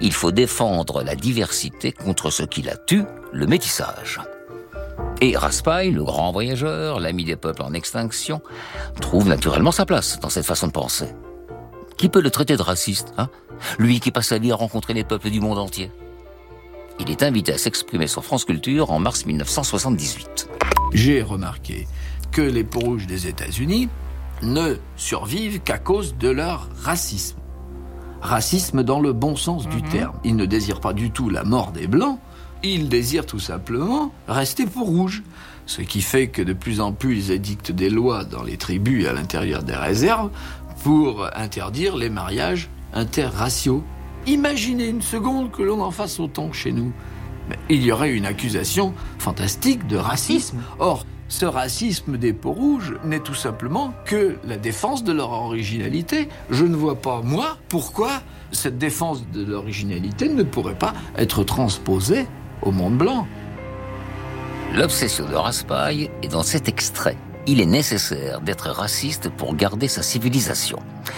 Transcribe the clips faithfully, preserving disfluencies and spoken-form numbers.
Il faut défendre la diversité contre ce qui la tue, le métissage. Et Raspail, le grand voyageur, l'ami des peuples en extinction, trouve naturellement sa place dans cette façon de penser. Qui peut le traiter de raciste, hein ? Lui qui passe sa vie à rencontrer les peuples du monde entier. Il est invité à s'exprimer sur France Culture en mars mille neuf cent soixante-dix-huit. J'ai remarqué que les peaux-rouges des États-Unis ne survivent qu'à cause de leur racisme. Racisme dans le bon sens du terme. Ils ne désirent pas du tout la mort des Blancs, ils désirent tout simplement rester peaux-rouges. Ce qui fait que de plus en plus ils édictent des lois dans les tribus et à l'intérieur des réserves pour interdire les mariages interraciaux. Imaginez une seconde que l'on en fasse autant chez nous. Mais il y aurait une accusation fantastique de racisme. Or, ce racisme des peaux-rouges n'est tout simplement que la défense de leur originalité. Je ne vois pas, moi, pourquoi cette défense de l'originalité ne pourrait pas être transposée au monde blanc. L'obsession de Raspail est dans cet extrait. Il est nécessaire d'être raciste pour garder sa civilisation.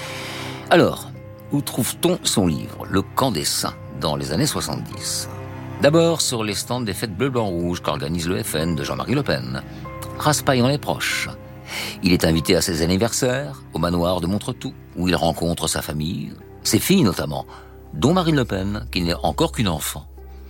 Alors, où trouve-t-on son livre, Le Camp des Saints, dans les années soixante-dix ? D'abord sur les stands des fêtes bleu-blanc-rouge qu'organise le F N de Jean-Marie Le Pen. Raspail en est proche. Il est invité à ses anniversaires, au manoir de Montretout, où il rencontre sa famille, ses filles notamment, dont Marine Le Pen, qui n'est encore qu'une enfant.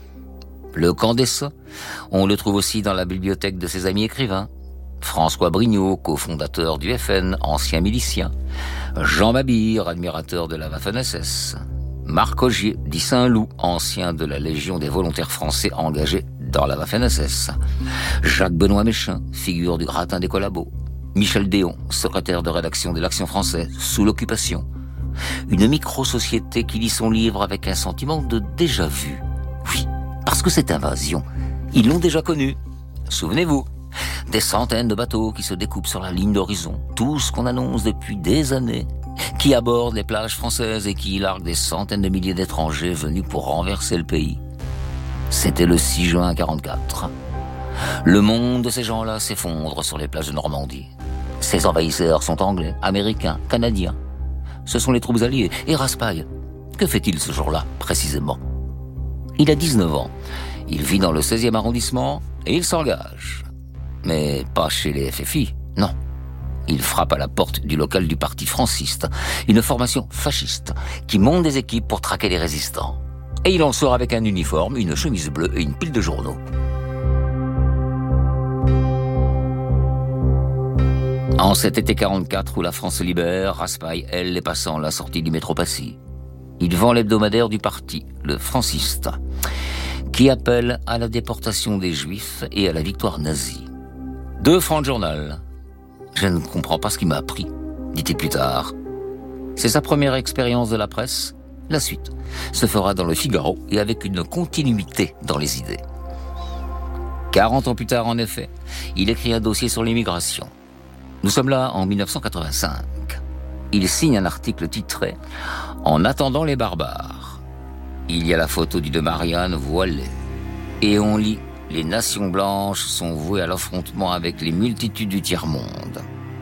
Le Camp des Saints, on le trouve aussi dans la bibliothèque de ses amis écrivains. François Brignot, cofondateur du F N, ancien milicien. Jean Mabire, admirateur de la Waffen-S S. Marc Augier, dit Saint-Loup, ancien de la Légion des volontaires français engagés dans la Waffen-S S. Jacques-Benoît Méchain, figure du gratin des collabos. Michel Déon, secrétaire de rédaction de l'Action française, sous l'occupation. Une micro-société qui lit son livre avec un sentiment de déjà-vu. Oui, parce que cette invasion, ils l'ont déjà connue. Souvenez-vous, des centaines de bateaux qui se découpent sur la ligne d'horizon, tout ce qu'on annonce depuis des années, qui abordent les plages françaises et qui larguent des centaines de milliers d'étrangers venus pour renverser le pays. C'était le six juin quarante-quatre. Le monde de ces gens-là s'effondre sur les plages de Normandie. Ces envahisseurs sont anglais, américains, canadiens. Ce sont les troupes alliées. Et Raspail, que fait-il ce jour-là, précisément ? Il a dix-neuf ans. Il vit dans le seizième arrondissement et il s'engage. Mais pas chez les F F I, non. Il frappe à la porte du local du parti franciste, une formation fasciste qui monte des équipes pour traquer les résistants. Et il en sort avec un uniforme, une chemise bleue et une pile de journaux. En cet été quarante-quatre où la France se libère, Raspail, elle, est passant la sortie du métro Passy. Il vend l'hebdomadaire du parti, le Franciste, qui appelle à la déportation des Juifs et à la victoire nazie. Deux francs de journal. Je ne comprends pas ce qui m'a appris, dit-il plus tard. C'est sa première expérience de la presse. La suite se fera dans le Figaro et avec une continuité dans les idées. Quarante ans plus tard, en effet, il écrit un dossier sur l'immigration. Nous sommes là en mille neuf cent quatre-vingt-cinq. Il signe un article titré « En attendant les barbares ». Il y a la photo du de Marianne voilée. Et on lit « Les nations blanches sont vouées à l'affrontement avec les multitudes du tiers-monde ».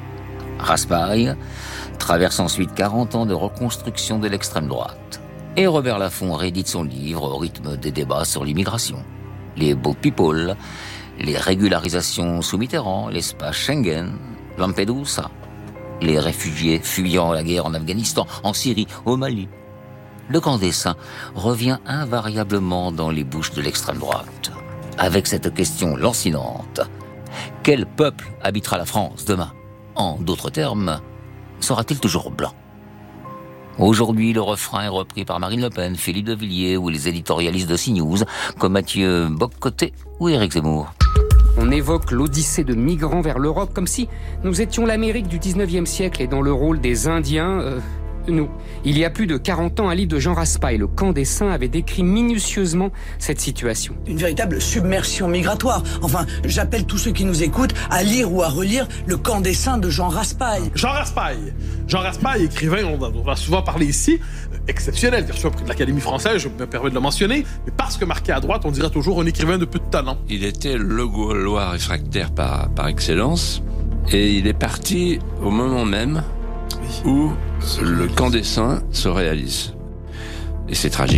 Raspail traverse ensuite quarante ans de reconstruction de l'extrême droite. Et Robert Laffont réédite son livre au rythme des débats sur l'immigration. Les beaux people, les régularisations sous Mitterrand, l'espace Schengen, Lampedusa, les réfugiés fuyant la guerre en Afghanistan, en Syrie, au Mali. Le Camp des Saints revient invariablement dans les bouches de l'extrême droite, avec cette question lancinante. Quel peuple habitera la France demain ? En d'autres termes, sera-t-il toujours blanc ? Aujourd'hui, le refrain est repris par Marine Le Pen, Philippe de Villiers ou les éditorialistes de CNews, comme Mathieu Bock-Côté ou Éric Zemmour. On évoque l'odyssée de migrants vers l'Europe comme si nous étions l'Amérique du dix-neuvième siècle et dans le rôle des Indiens, euh, nous. Il y a plus de quarante ans, un livre de Jean Raspail, Le Camp des Saints, avait décrit minutieusement cette situation. Une véritable submersion migratoire. Enfin, j'appelle tous ceux qui nous écoutent à lire ou à relire Le Camp des Saints de Jean Raspail. Jean Raspail. Jean Raspail, écrivain, on va, on va souvent parler ici, exceptionnel, il a reçu un prix de l'Académie française, je me permets de le mentionner, mais parce que marqué à droite, on dirait toujours un écrivain de peu de talent. Il était le Gaulois réfractaire par, par excellence, et il est parti au moment même oui. où le Camp des Saints se réalise. Et c'est tragique.